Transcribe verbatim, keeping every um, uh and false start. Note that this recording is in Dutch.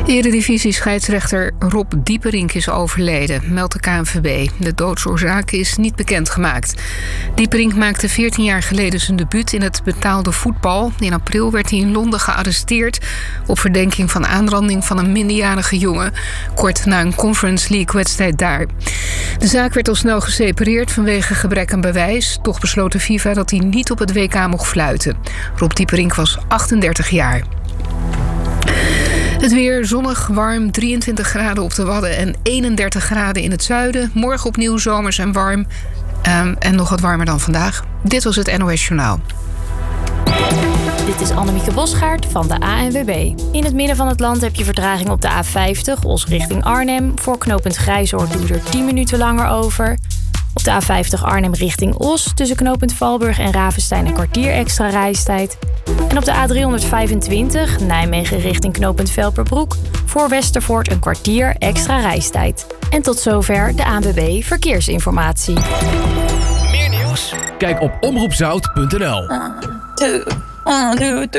Eredivisie-scheidsrechter Rob Dieperink is overleden, meldt de K N V B. De doodsoorzaak is niet bekendgemaakt. Dieperink maakte veertien jaar geleden zijn debuut in het betaalde voetbal. In april werd hij in Londen gearresteerd op verdenking van aanranding van een minderjarige jongen, kort na een Conference League-wedstrijd daar. De zaak werd al snel gesepareerd vanwege gebrek aan bewijs. Toch besloot de FIFA dat hij niet op het W K mocht fluiten. Rob Dieperink was achtendertig jaar. Het weer zonnig, warm, drieëntwintig graden op de Wadden en eenendertig graden in het zuiden. Morgen opnieuw zomers en warm um, en nog wat warmer dan vandaag. Dit was het N O S Journaal. Dit is Annemieke Bosgaard van de A N W B. In het midden van het land heb je vertraging op de A vijftig, Os richting Arnhem. Voor knooppunt Grijzoord doe je er tien minuten langer over. Op de A vijftig Arnhem richting Os, tussen knooppunt Valburg en Ravenstein een kwartier extra reistijd. En op de A driehonderdvijfentwintig, Nijmegen richting knooppunt Velperbroek, voor Westervoort een kwartier extra reistijd. En tot zover de A N W B Verkeersinformatie. Meer nieuws? Kijk op omroep zout punt n l.